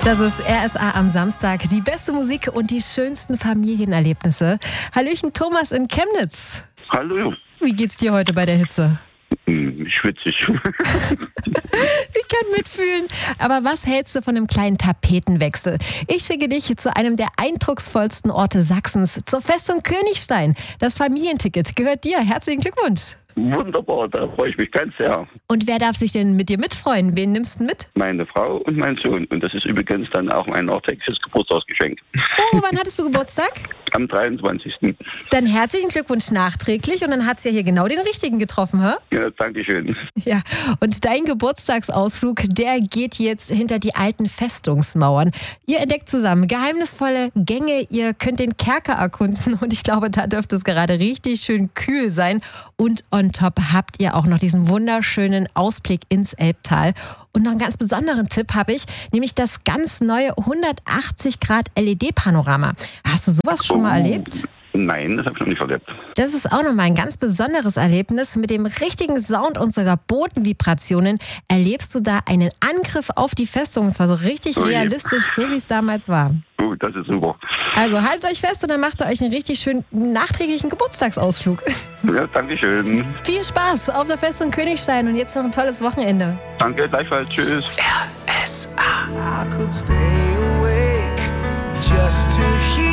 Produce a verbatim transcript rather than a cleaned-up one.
Das ist R S A am Samstag. Die beste Musik und die schönsten Familienerlebnisse. Hallöchen Thomas in Chemnitz. Hallo. Wie geht's dir heute bei der Hitze? Hm, schwitzig. Ich kann mitfühlen. Aber was hältst du von einem kleinen Tapetenwechsel? Ich schicke dich zu einem der eindrucksvollsten Orte Sachsens, zur Festung Königstein. Das Familienticket gehört dir. Herzlichen Glückwunsch. Wunderbar, da freue ich mich ganz sehr. Und wer darf sich denn mit dir mitfreuen? Wen nimmst du mit? Meine Frau und mein Sohn. Und das ist übrigens dann auch mein nachträgliches Geburtstagsgeschenk. Oh, wann hattest du Geburtstag? Am dreiundzwanzigsten Dann herzlichen Glückwunsch nachträglich. Und dann hat es ja hier genau den richtigen getroffen, hä? Ja, danke schön. Ja, und dein Geburtstagsausflug, der geht jetzt hinter die alten Festungsmauern. Ihr entdeckt zusammen geheimnisvolle Gänge, ihr könnt den Kerker erkunden und ich glaube, da dürfte es gerade richtig schön kühl sein. Und on top habt ihr auch noch diesen wunderschönen Ausblick ins Elbtal. Und noch einen ganz besonderen Tipp habe ich, nämlich das ganz neue hundertachtzig Grad L E D-Panorama. Hast du sowas schon mal erlebt? Nein, das habe ich noch nicht erlebt. Das ist auch nochmal ein ganz besonderes Erlebnis. Mit dem richtigen Sound und sogar Bodenvibrationen erlebst du da einen Angriff auf die Festung. Und zwar so richtig Ui. realistisch, so wie es damals war. Gut, das ist super. Also haltet euch fest und dann macht ihr euch einen richtig schönen nachträglichen Geburtstagsausflug. Ja, danke schön. Viel Spaß auf der Festung Königstein und jetzt noch ein tolles Wochenende. Danke, gleichfalls. Tschüss. R S A. I could stay awake just to hear